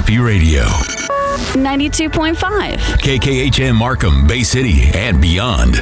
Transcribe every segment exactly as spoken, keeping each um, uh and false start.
Happy Radio. ninety-two point five. K K H M Markham, Bay City, and beyond.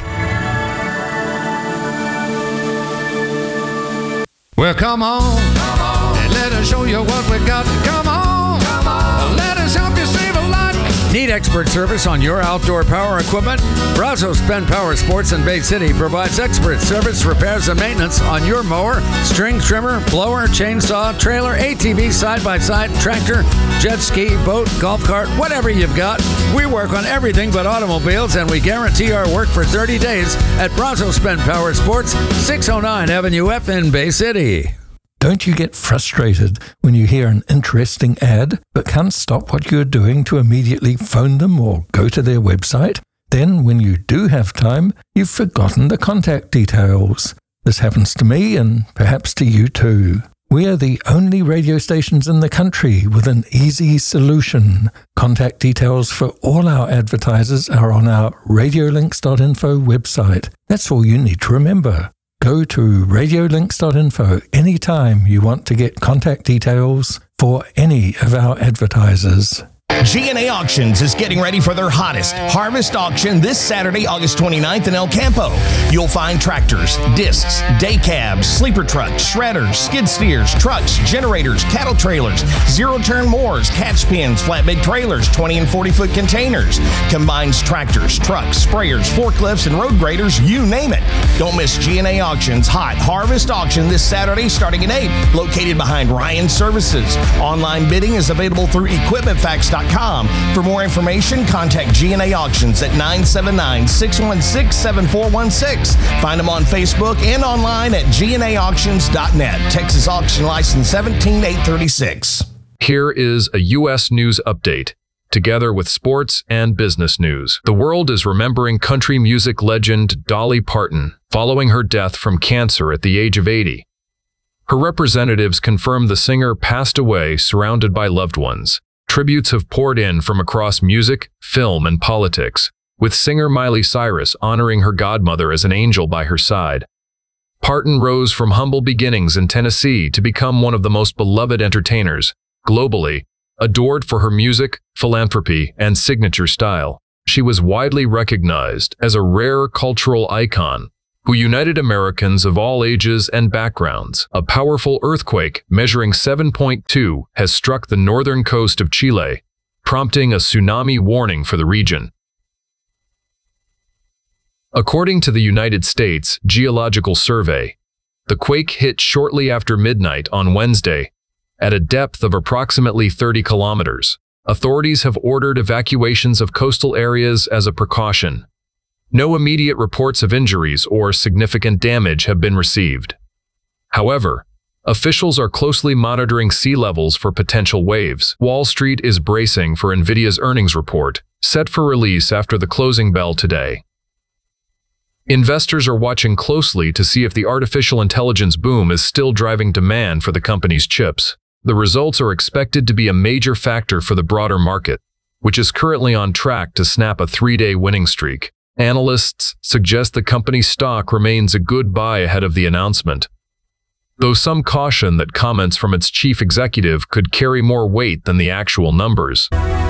Well, come on, come on, and let us show you what we got. Come on, come on, let us help you save a lot. Need expert service on your outdoor power equipment? Brazos Bend Power Sports in Bay City provides expert service, repairs, and maintenance on your mower, string trimmer, blower, chainsaw, trailer, A T V, side-by-side, tractor, jet ski, boat, golf cart, whatever you've got. We work on everything but automobiles, and we guarantee our work for thirty days at Brazos Bend Power Sports, six oh nine Avenue F in Bay City. Don't you get frustrated when you hear an interesting ad but can't stop what you're doing to immediately phone them or go to their website? Then, when you do have time, you've forgotten the contact details. This happens to me and perhaps to you too. We are the only radio stations in the country with an easy solution. Contact details for all our advertisers are on our radiolinks dot info website. That's all you need to remember. Go to radiolinks dot info anytime you want to get contact details for any of our advertisers. G and A Auctions is getting ready for their hottest harvest auction this Saturday, August twenty-ninth in El Campo. You'll find tractors, discs, day cabs, sleeper trucks, shredders, skid steers, trucks, generators, cattle trailers, zero-turn mowers, catch pins, flatbed trailers, twenty and forty-foot containers, combines tractors, trucks, sprayers, forklifts, and road graders, you name it. Don't miss G and A Auctions hot harvest auction this Saturday starting at eight, located behind Ryan Services. Online bidding is available through equipment facts dot com. For more information, contact G and A Auctions at nine seven nine, six one six, seven four one six. Find them on Facebook and online at G and A auctions dot net. Texas Auction License seventeen eight thirty-six. Here is a U S news update, together with sports and business news. The world is remembering country music legend Dolly Parton following her death from cancer at the age of eighty. Her representatives confirmed the singer passed away surrounded by loved ones. Tributes have poured in from across music, film, and politics, with singer Miley Cyrus honoring her godmother as an angel by her side. Parton rose from humble beginnings in Tennessee to become one of the most beloved entertainers, globally, adored for her music, philanthropy, and signature style. She was widely recognized as a rare cultural icon who united Americans of all ages and backgrounds. A powerful earthquake measuring seven point two has struck the northern coast of Chile, prompting a tsunami warning for the region. According to the United States Geological Survey, the quake hit shortly after midnight on Wednesday, at a depth of approximately thirty kilometers. Authorities have ordered evacuations of coastal areas as a precaution. No immediate reports of injuries or significant damage have been received. However, officials are closely monitoring sea levels for potential waves. Wall Street is bracing for NVIDIA's earnings report, set for release after the closing bell today. Investors are watching closely to see if the artificial intelligence boom is still driving demand for the company's chips. The results are expected to be a major factor for the broader market, which is currently on track to snap a three-day winning streak. Analysts suggest the company's stock remains a good buy ahead of the announcement, though some caution that comments from its chief executive could carry more weight than the actual numbers.